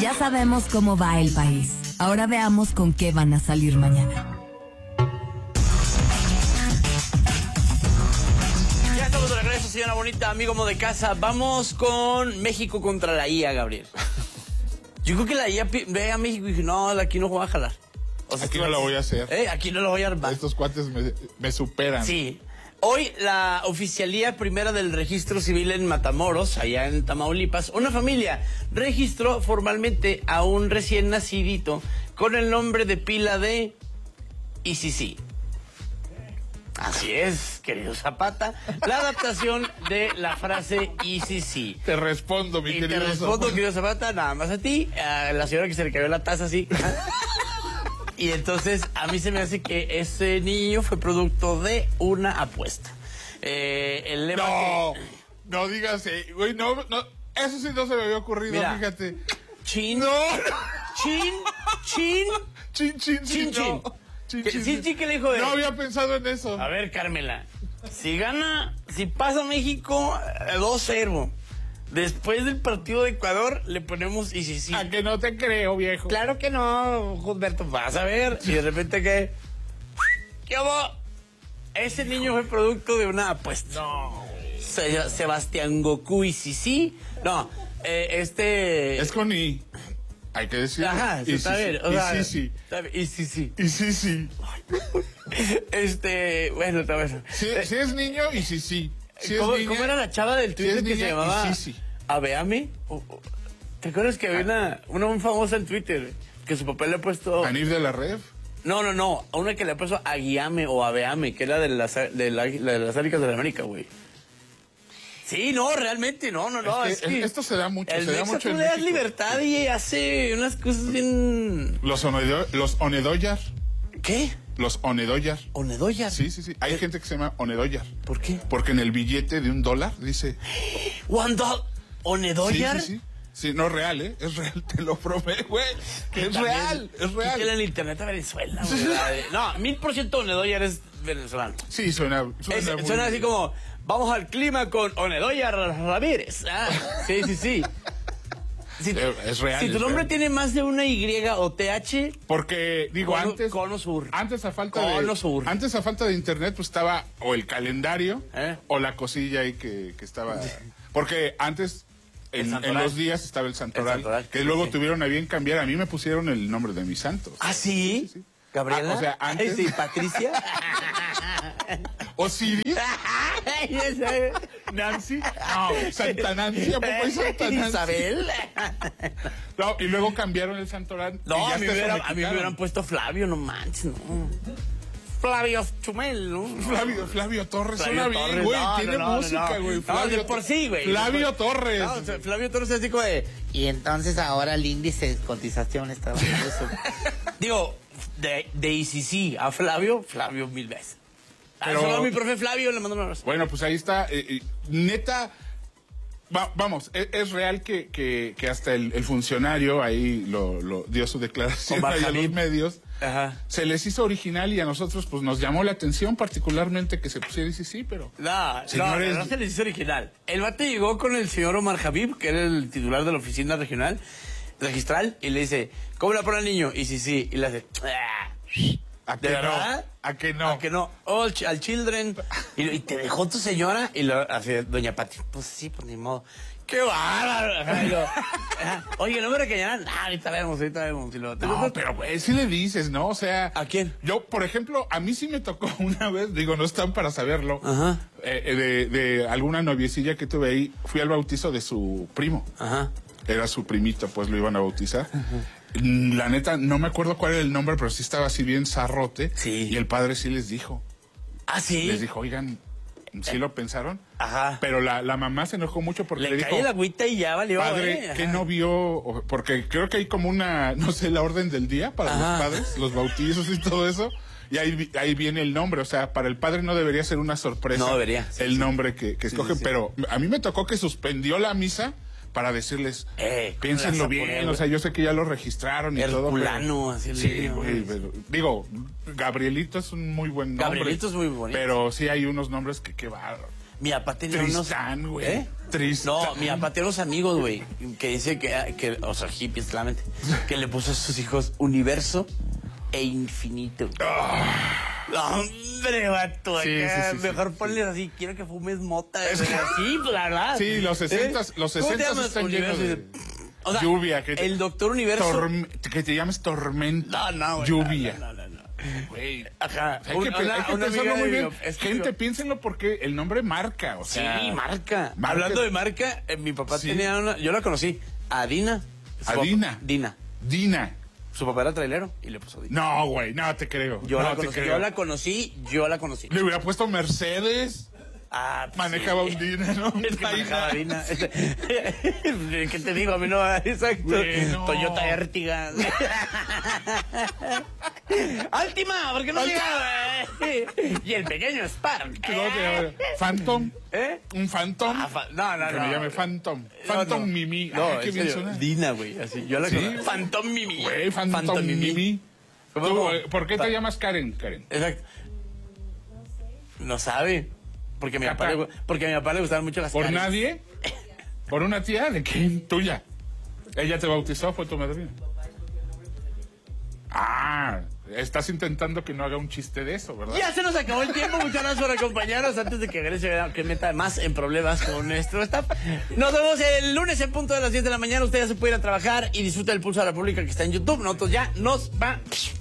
Ya sabemos cómo va el país. Ahora veamos con qué van a salir mañana. Ya estamos de regreso, señora bonita, amigo amo de casa. Vamos con México contra la IA, Gabriel. Yo creo que la IA ve a México y dice, no, de aquí no voy a jalar. O sea, aquí no lo voy a hacer. Aquí no lo voy a armar. Estos cuates me superan. Sí. Hoy la oficialía primera del registro civil en Matamoros, allá en Tamaulipas, una familia registró formalmente a un recién nacidito con el nombre de pila de ICC. Así es, querido Zapata, la adaptación de la frase ICC. Te respondo, mi querido Zapata. Te respondo, Zapata. querido Zapata, nada más a ti, a la señora que se le cayó la taza así. Y entonces a mí se me hace que ese niño fue producto de una apuesta. El lema no digas, güey, no, eso sí no se me había ocurrido, mira, fíjate. Chin, no, chin, chin, chin, chin, chin, chin. Sí, ¿qué le dijo? No había pensado en eso. A ver, Carmela, si pasa México 2-0. Después del partido de Ecuador, le ponemos y sí. A que no te creo, viejo. Claro que no, Gilberto, vas a ver. Y de repente, ¿qué hubo? Ese niño fue producto de una apuesta. No. Sebastián Goku y sí. No, Es con I. Hay que decirlo. Ajá, y está bien. O sea, sí. Y sí. Y sí. Bueno, está bien. Si es niño, y sí. Si ¿Cómo niña, era la chava del Twitter si que se llamaba sí. Abeame? ¿Te acuerdas que había una muy famosa en Twitter que su papá le ha puesto... ¿Anif de la Rev? No, una que le ha puesto Aguiame o Abeame, que era de las Águilas de la América, güey. Sí, no, realmente, no. Es que esto se da mucho, el se da mucho tú en le das México. libertad y hace unas cosas bien... Los Onedoyar. ¿Qué? Los Onedoyar. ¿Onedoyar? Sí. Hay gente que se llama Onedoyar. ¿Por qué? Porque en el billete de $1 dice... $1. ¿Onedoyar? Sí. Sí, no es real, ¿eh? Es real, te lo prometo, güey. Es real. Quítale el internet a Venezuela, güey. No, 1000% Onedoyar es venezolano. Sí, suena Suena así como, vamos al clima con Onedoyar Ramírez. Sí. Es real. Si tu nombre tiene más de una Y o TH... Porque, digo, Cono Sur. Antes a falta de internet, pues estaba o el calendario o la cosilla ahí que estaba... Porque antes... En los días estaba el Santoral, que luego tuvieron a bien cambiar. A mí me pusieron el nombre de mis santos. ¿Ah, sí? Sí. ¿Gabriela? O sea, antes... ¿Sí, Patricia? ¿Osiris? ¿Nancy? No, Santa Nancy. ¿A poco hay Santa Nancy? ¿Isabel? No, y luego cambiaron el Santoral. No, a mí me hubieran puesto Flavio, no manches, no. Flavio Chumel, ¿no? Flavio Torres, Flavio suena bien, Torres, güey. no, Tiene música, güey. No, de por sí, güey. Flavio Torres. No, o sea, Flavio Torres es así como de... Y entonces ahora el índice de cotización está... Digo, de ICC a Flavio 1000 veces. Pero... Solo a mi profe Flavio le mando un abrazo. Bueno, pues ahí está. Neta... Vamos, es real que hasta el funcionario ahí lo dio su declaración ahí a los medios. Ajá. Se les hizo original y a nosotros pues nos llamó la atención particularmente que se pusiera sí, pero... No señores... se les hizo original. El bate llegó con el señor Omar Habib, que era el titular de la oficina registral, y le dice, ¿cómo la pone al niño? Y sí, y le hace... ¿A ¿De que verdad? no? ¿A que no? ¿A que no? Oh, al children. Y te dejó tu señora. Y lo hace doña Pati. Pues sí, pues ni modo. ¡Qué bárbaro! Oye, no me regañarán. Ahorita vemos. Y lo, no, pero pues, sí le dices, ¿no? O sea... ¿A quién? Yo, por ejemplo, a mí sí me tocó una vez, digo, no están para saberlo, Ajá. De alguna noviecilla que tuve ahí, fui al bautizo de su primo. Ajá. Era su primito, pues lo iban a bautizar. Ajá. La neta, no me acuerdo cuál era el nombre, pero sí estaba así bien zarrote. Sí. Y el padre sí les dijo. ¿Ah, sí? Les dijo, oigan, ¿sí lo pensaron? Ajá. Pero la mamá se enojó mucho porque le dijo... Le cae la agüita y ya valió. Padre, ¿qué no vio? Porque creo que hay como una, no sé, la orden del día para los padres, los bautizos y todo eso. Y ahí viene el nombre, o sea, para el padre no debería ser una sorpresa. No debería. El nombre que escogen, sí. Pero a mí me tocó que suspendió la misa para decirles, piénsenlo bien, o sea, yo sé que ya lo registraron y todo. Herculano, así sí, güey, pero, digo, Gabrielito es un muy buen nombre. Gabrielito es muy bonito. Pero sí hay unos nombres que qué bárbaro. Mi papá tenía Tristán, güey. ¿Eh? Tristán. No, mi papá tiene unos amigos, güey, que dice que, o sea, hippies, claramente, que le puso a sus hijos Universo e Infinito. Hombre, vato, acá, sí, mejor ponles así, quiero que fumes mota. Sí, pues la verdad. Sí, los 60 están llenos de... O sea, lluvia. El Doctor Universo. Que te llames Tormenta. No, güey. Lluvia. No. Güey. Ajá. Hay que pensarlo muy bien. Gente, piénsenlo porque el nombre marca. O sea, sí, marca. Hablando de marca, mi papá tenía una. Yo la conocí. A Dina. Dina. Su papá era trailero y le puso Dina. No, güey, no te creo. Yo la conocí. Le hubiera puesto Mercedes. Pues manejaba un Dina, ¿no? Manejaba Dina. ¿Qué te digo? A mí no, exacto. Bueno. Toyota Ertiga. Última, ¿por qué no llegaba? Y el pequeño Spark. Phantom. Un Phantom. No. Que me llame Phantom. Phantom Mimi. No, qué bien suena. Dina, güey. Así, yo la conocí. Phantom Mimi. Güey, Phantom Mimi. ¿Por qué te llamas Karen? Exacto. No sabe. Porque a mi papá le gustaban mucho las ¿Por caries. nadie? ¿Por una tía? ¿De quién? Tuya. ¿Ella te bautizó? ¿Fue tu madrina? Estás intentando que no haga un chiste de eso, ¿verdad? Ya se nos acabó el tiempo. Muchas gracias por acompañarnos. Antes de que Grecia que meta más en problemas con nuestro staff. Nos vemos el lunes en punto de las 10 de la mañana. Usted ya se puede ir a trabajar y disfruta del Pulso de la República que está en YouTube. Nosotros ya nos vamos.